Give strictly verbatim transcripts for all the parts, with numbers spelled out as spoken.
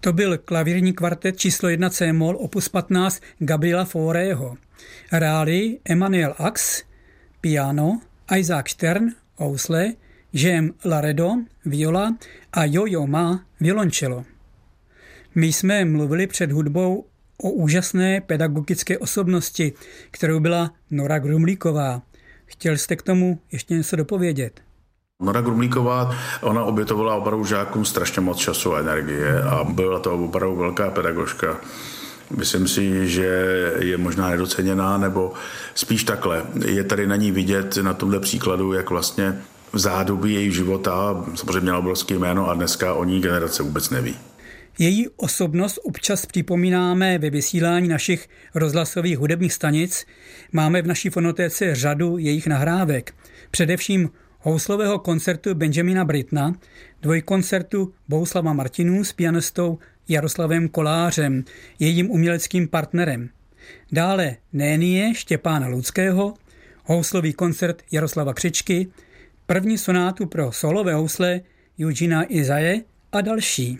To byl klavírní kvartet číslo jedna C-moll opus patnáct Gabriela Faurého. Hráli Emmanuel Ax, piano, Isaac Stern, housle, Jean Laredo, viola a Yo-Yo Ma, violoncello. My jsme mluvili před hudbou o úžasné pedagogické osobnosti, kterou byla Nora Grumlíková. Chtěl jste k tomu ještě něco dopovědět? Nora Grumlíková, ona obětovala opravdu žákům strašně moc času a energie a byla to opravdu velká pedagožka. Myslím si, že je možná nedoceněná, nebo spíš takhle. Je tady na ní vidět na tomhle příkladu, jak vlastně v zádobí její života, samozřejmě měla obrovské jméno a dneska o ní generace vůbec neví. Její osobnost občas připomínáme ve vysílání našich rozhlasových hudebních stanic. Máme v naší fonotéce řadu jejich nahrávek. Především houslového koncertu Benjamina Brittona, dvojkoncertu Bohuslava Martinů s pianistou Jaroslavem Kolářem, jejím uměleckým partnerem. Dále Nénie Štěpána Ludského, houslový koncert Jaroslava Křičky, první sonátu pro solové housle Eugena Izaje a další.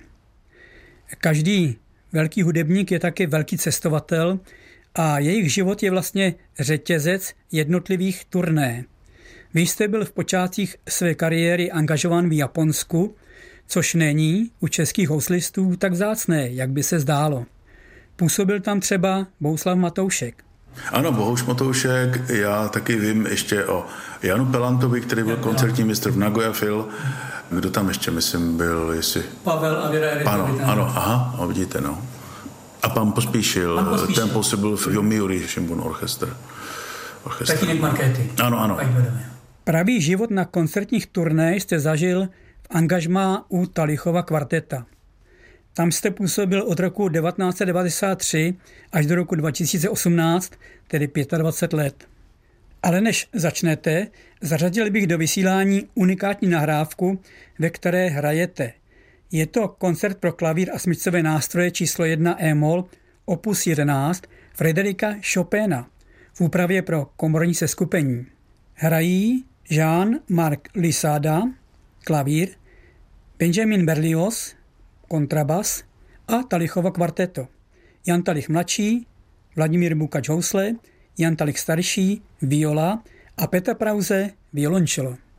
Každý velký hudebník je také velký cestovatel a jejich život je vlastně řetězec jednotlivých turné. Vy jste byl v počátcích své kariéry angažován v Japonsku, což není u českých houslistů tak vzácné, jak by se zdálo. Působil tam třeba Bohuslav Matoušek. Ano, Bohuš Matoušek, já taky vím ještě o Janu Pelantovi, který byl koncertní mistr v Nagoya Phil. Kdo tam ještě, myslím, byl, jestli... Pavel a Věra Erika. Ano, ano, aha, a vidíte, no. A pan Pospíšil, pan Pospíšil. ten působil v Yomiuri Shimbun Orchestra. Tatínek Markéty. Ano, ano. Pravý život na koncertních turné jste zažil v angažmá u Talichova kvarteta. Tam jste působil od roku devatenáct set devadesát tři až do roku dva tisíce osmnáct, tedy dvacet pět let. Ale než začnete, zařadil bych do vysílání unikátní nahrávku, ve které hrajete. Je to koncert pro klavír a smyčcové nástroje číslo jedna E-moll opus jedenáct Frederika Chopina v úpravě pro komorní seskupení. Hrají Jean-Marc Lisada, klavír, Benjamin Berlioz, kontrabas a Talichovo kvarteto. Jan Talich mladší, Vladimír Bukač housle, Jan Talich starší, viola a Petr Prause violoncello.